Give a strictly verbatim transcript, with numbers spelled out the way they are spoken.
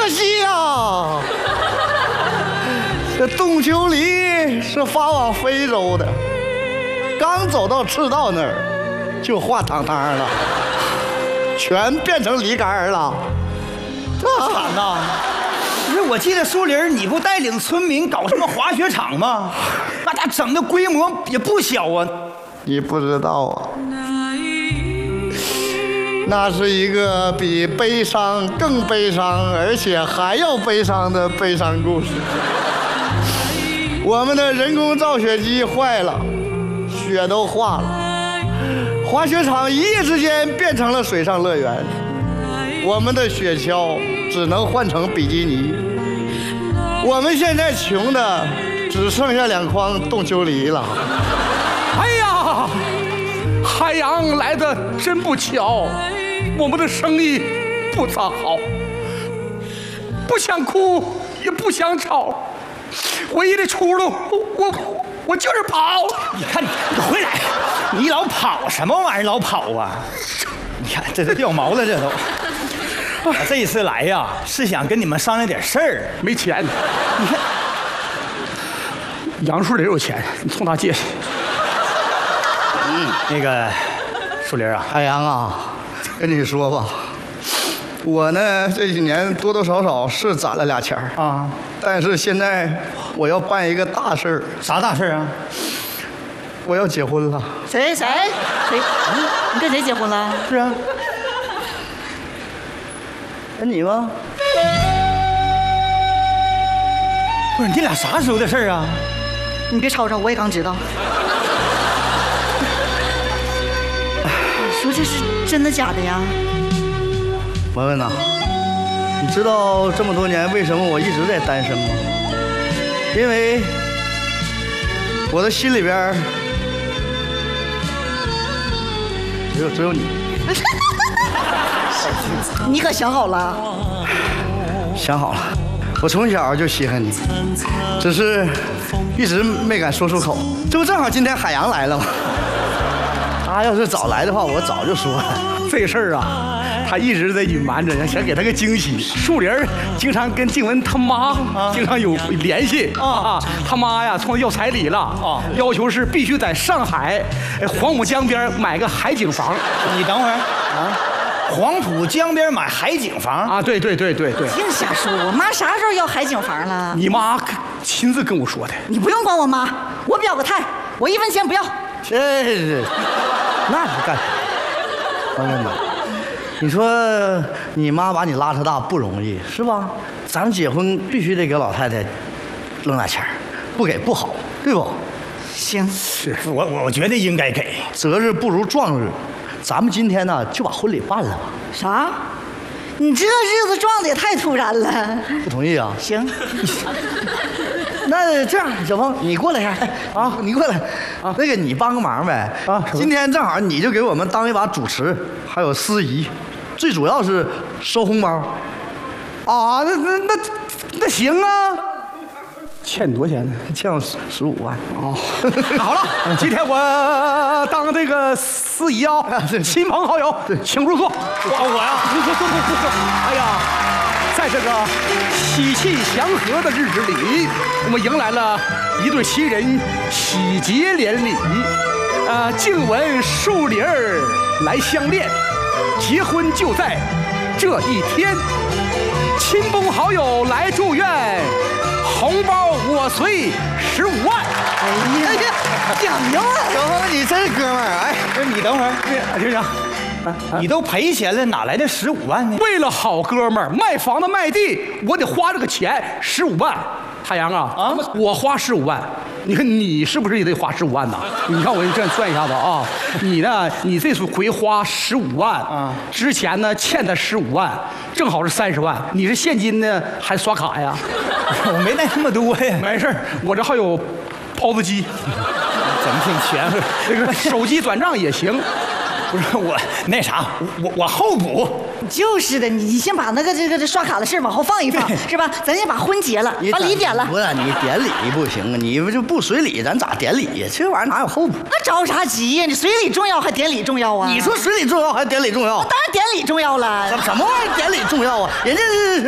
可惜呀，这洞丘梨是发往非洲的，刚走到赤道那儿，就化汤汤了，全变成梨干了， 这惨呐！不是，我记得树林你不带领村民搞什么滑雪场吗？那家整的规模也不小啊。 你不知道啊，那是一个比悲伤更悲伤，而且还要悲伤的悲伤故事。我们的人工造雪机坏了，雪都化了，滑雪场一夜之间变成了水上乐园，我们的雪橇只能换成比基尼。我们现在穷的只剩下两筐冻秋梨了。 哎呀，海洋来的真不巧，我们的生意不咋好，不想哭也不想吵，唯一的出路，我我我就是跑。 你看你，你回来，你老跑什么玩意儿？老跑啊！你看这都掉毛了，这都。我这一次来呀，是想跟你们商量点事儿。 没钱，你看，杨树林有钱，你从他借去。 嗯，那个树林啊， 海洋啊，跟你说吧，我呢这几年多多少少是攒了俩钱儿啊， 但是现在我要办一个大事儿。 啥大事啊？ 我要结婚了。 谁谁谁？嗯，你跟谁结婚了？ 是啊。跟你吗？ 不是你俩啥时候的事儿啊？ 你别吵吵，我也刚知道。你说这是真的假的呀？ 文文呐，你知道这么多年为什么我一直在单身吗？因为我的心里边只有只有你。 你可想好了？ 想好了，我从小就稀罕你，只是一直没敢说出口。这不正好今天海洋来了吗？他要是早来的话，我早就说了。 这事儿啊，他一直在隐瞒着，想给他个惊喜。树林经常跟静文他妈经常有联系啊，他妈呀冲他要彩礼了啊，要求是必须在上海黄浦江边买个海景房。 你等会儿啊。黄浦江边买海景房啊？对对对对对， 净瞎说！我妈啥时候要海景房了？ 你妈亲自跟我说的。 你不用管我妈，我表个态，我一分钱不要。 这是，那是干啥？王文呐，你说你妈把你拉扯大不容易是吧？咱们结婚必须得给老太太扔点钱，不给不好，对不？ 行， 是我我觉得应该给。 择日不如撞日。咱们今天呢就把婚礼办了吧？ 啥？你这日子撞的也太突然了。 不同意啊？ 行。 那这样，小峰，你过来一下啊，你过来啊，那个你帮个忙呗啊。今天正好你就给我们当一把主持，还有司仪，最主要是收红包。 啊，那那那那行啊。欠你多少钱呢？ 欠我十五万。 哦，好了，今天我当这个司仪啊，亲朋好友请入座。我呀，坐坐坐坐坐。哎呀，在这个喜气祥和的日子里，我们迎来了一对新人，喜结连理。呃，静文树林儿来相恋，结婚就在这一天。亲朋好友来祝愿。红包我随十五万。 哎呀，讲究了， 小峰，你真是哥们儿！哎， 不是你等会儿，队长，你都赔钱了，哪来的十五万呢？ 为了好哥们儿，卖房子卖地，我得花这个钱，十五万。海洋啊，啊，我花十五万，你看你是不是也得花十五万呢？你看我这样算一下子啊，你呢，你这回花十五万啊，之前呢欠他十五万，正好是三十万。你是现金呢还刷卡呀？ 我没带那么多呀。 没事，我这还有 P O S 机， 怎么挺全乎？ 这个手机转账也行。 不是我那啥，我我后补。 就是的，你先把那个这个这刷卡的事往后放一放，是吧？咱先把婚结了，把礼点了。 不是你典礼不行啊，你就不随礼，咱咋典礼呀？这玩意儿哪有后补？ 那着啥急呀？你随礼重要还典礼重要啊？ 你说随礼重要还是典礼重要？ 当然典礼重要了。 什什么玩意儿典礼重要啊？人家是。